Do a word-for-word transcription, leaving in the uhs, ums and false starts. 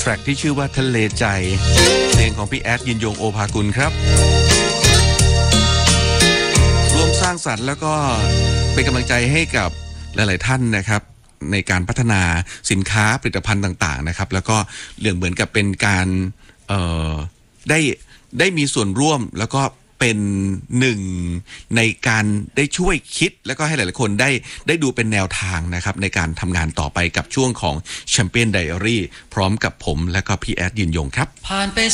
แทร็กที่ชื่อว่าทะเลใจเพลงของพี่แอดยินยงโอภากุลครับร่วมสร้างสรรค์แล้วก็เป็นกำลังใจให้กับหลายๆท่านนะครับในการพัฒนาสินค้าผลิตภัณฑ์ต่างๆนะครับแล้วก็เรื่องเหมือนกับเป็นการเอ่อได้ได้มีส่วนร่วมแล้วก็เป็นหนึ่งในการได้ช่วยคิดแล้วก็ให้หลายๆคนได้ได้ดูเป็นแนวทางนะครับในการทำงานต่อไปกับช่วงของ Champion Diary พร้อมกับผมและก็พี่แอดยืนยงครับผ่านไป